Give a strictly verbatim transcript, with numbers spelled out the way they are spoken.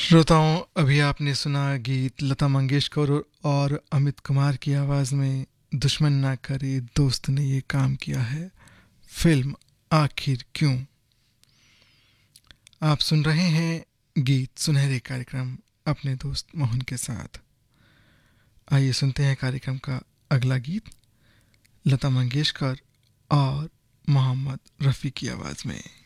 श्रोताओं, अभी आपने सुना गीत लता मंगेशकर और अमित कुमार की आवाज़ में दुश्मन ना करे दोस्त ने ये काम किया है, फिल्म आखिर क्यों। आप सुन रहे हैं गीत सुनहरे कार्यक्रम अपने दोस्त मोहन के साथ। आइए सुनते हैं कार्यक्रम का अगला गीत लता मंगेशकर और मोहम्मद रफ़ी की आवाज़ में।